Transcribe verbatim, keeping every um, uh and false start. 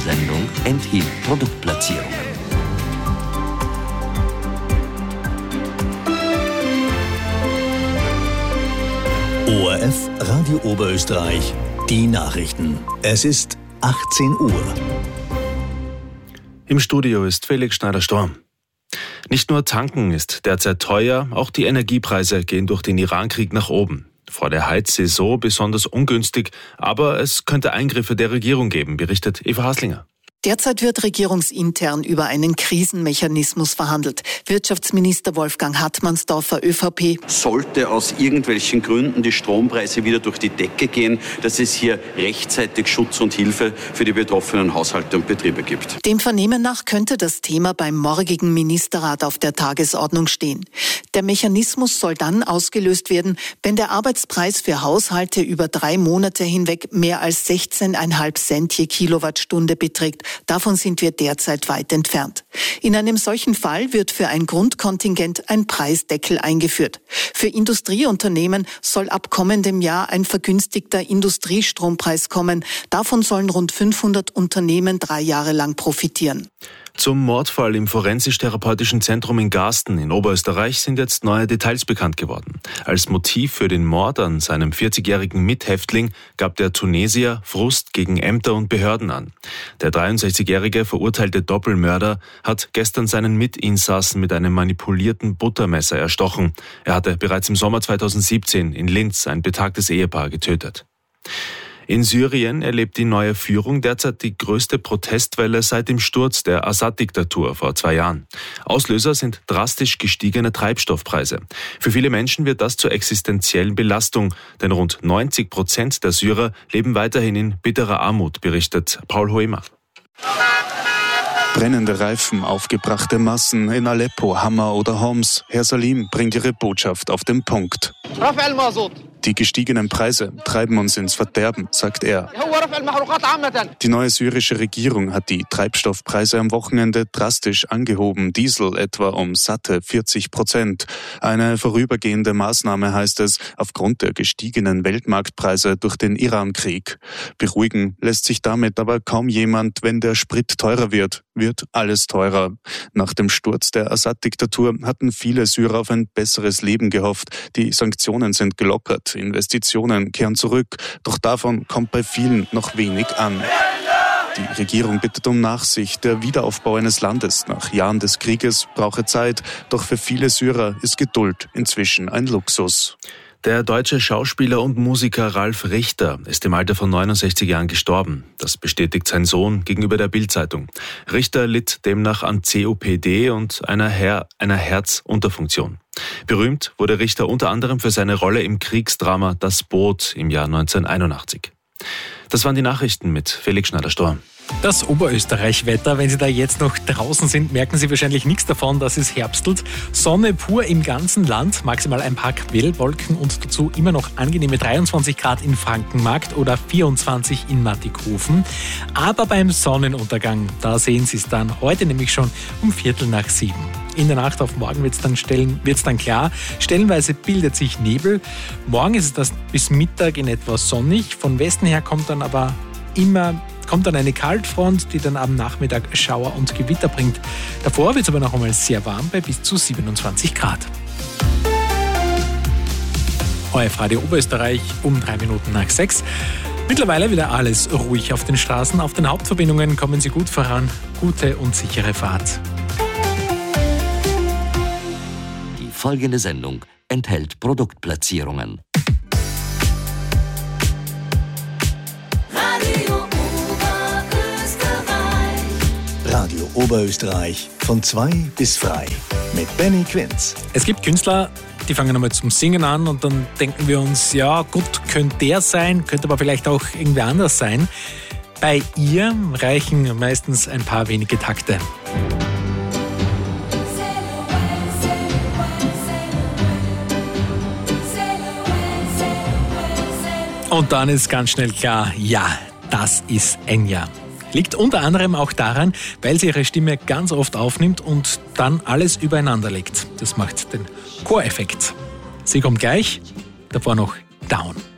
Sendung enthielt Produktplatzierungen. O R F Radio Oberösterreich, die Nachrichten. Es ist achtzehn Uhr. Im Studio ist Felix Schneider-Storm. Nicht nur tanken ist derzeit teuer, auch die Energiepreise gehen durch den Irankrieg nach oben. Vor der Heizsaison besonders ungünstig, aber es könnte Eingriffe der Regierung geben, berichtet Eva Haslinger. Derzeit wird regierungsintern über einen Krisenmechanismus verhandelt. Wirtschaftsminister Wolfgang Hartmannsdorfer, ÖVP. Sollte aus irgendwelchen Gründen die Strompreise wieder durch die Decke gehen, dass es hier rechtzeitig Schutz und Hilfe für die betroffenen Haushalte und Betriebe gibt. Dem Vernehmen nach könnte das Thema beim morgigen Ministerrat auf der Tagesordnung stehen. Der Mechanismus soll dann ausgelöst werden, wenn der Arbeitspreis für Haushalte über drei Monate hinweg mehr als sechzehn Komma fünf Cent je Kilowattstunde beträgt. Davon sind wir derzeit weit entfernt. In einem solchen Fall wird für ein Grundkontingent ein Preisdeckel eingeführt. Für Industrieunternehmen soll ab kommendem Jahr ein vergünstigter Industriestrompreis kommen. Davon sollen rund fünfhundert Unternehmen drei Jahre lang profitieren. Zum Mordfall im Forensisch-Therapeutischen Zentrum in Garsten in Oberösterreich sind jetzt neue Details bekannt geworden. Als Motiv für den Mord an seinem vierzigjährigen Mithäftling gab der Tunesier Frust gegen Ämter und Behörden an. Der dreiundsechzigjährige verurteilte Doppelmörder hat gestern seinen Mitinsassen mit einem manipulierten Buttermesser erstochen. Er hatte bereits im Sommer zweitausendsiebzehn in Linz ein betagtes Ehepaar getötet. In Syrien erlebt die neue Führung derzeit die größte Protestwelle seit dem Sturz der Assad-Diktatur vor zwei Jahren. Auslöser sind drastisch gestiegene Treibstoffpreise. Für viele Menschen wird das zur existenziellen Belastung, denn rund neunzig Prozent der Syrer leben weiterhin in bitterer Armut, berichtet Paul Hoemer. Brennende Reifen, aufgebrachte Massen in Aleppo, Hama oder Homs. Herr Salim bringt ihre Botschaft auf den Punkt. Die gestiegenen Preise treiben uns ins Verderben, sagt er. Die neue syrische Regierung hat die Treibstoffpreise am Wochenende drastisch angehoben. Diesel etwa um satte vierzig Prozent. Eine vorübergehende Maßnahme, heißt es, aufgrund der gestiegenen Weltmarktpreise durch den Irankrieg. Beruhigen lässt sich damit aber kaum jemand, wenn der Sprit teurer wird. Wird alles teurer. Nach dem Sturz der Assad-Diktatur hatten viele Syrer auf ein besseres Leben gehofft. Die Sanktionen sind gelockert, Investitionen kehren zurück, doch davon kommt bei vielen noch wenig an. Die Regierung bittet um Nachsicht. Der Wiederaufbau eines Landes nach Jahren des Krieges brauche Zeit, doch für viele Syrer ist Geduld inzwischen ein Luxus. Der deutsche Schauspieler und Musiker Ralf Richter ist im Alter von neunundsechzig Jahren gestorben. Das bestätigt sein Sohn gegenüber der Bild-Zeitung. Richter litt demnach an C O P D und einer, Her- einer Herzunterfunktion. Berühmt wurde Richter unter anderem für seine Rolle im Kriegsdrama Das Boot im Jahr neunzehnhunderteinundachtzig. Das waren die Nachrichten mit Felix Schneider-Storm. Das Oberösterreich-Wetter, wenn Sie da jetzt noch draußen sind, merken Sie wahrscheinlich nichts davon, dass es herbstelt. Sonne pur im ganzen Land, maximal ein paar Quellwolken und dazu immer noch angenehme dreiundzwanzig Grad in Frankenmarkt oder vierundzwanzig in Mattighofen. Aber beim Sonnenuntergang, da sehen Sie es dann heute nämlich schon um Viertel nach sieben. In der Nacht auf morgen wird es dann, wird's dann klar. Stellenweise bildet sich Nebel. Morgen ist es das bis Mittag in etwa sonnig. Von Westen her kommt dann aber immer kommt dann eine Kaltfront, die dann am Nachmittag Schauer und Gewitter bringt. Davor wird es aber noch einmal sehr warm bei bis zu siebenundzwanzig Grad. O R F Radio Oberösterreich um drei Minuten nach sechs. Mittlerweile wieder alles ruhig auf den Straßen. Auf den Hauptverbindungen kommen Sie gut voran. Gute und sichere Fahrt. Die folgende Sendung enthält Produktplatzierungen. Radio Oberösterreich von zwei bis frei mit Benny Quinz. Es gibt Künstler, die fangen einmal zum Singen an und dann denken wir uns, ja gut, könnte der sein, könnte aber vielleicht auch irgendwer anders sein. Bei ihr reichen meistens ein paar wenige Takte. Und dann ist ganz schnell klar, ja, das ist Enya. Liegt unter anderem auch daran, weil sie ihre Stimme ganz oft aufnimmt und dann alles übereinander legt. Das macht den Choreffekt. Sie kommt gleich, davor noch Down.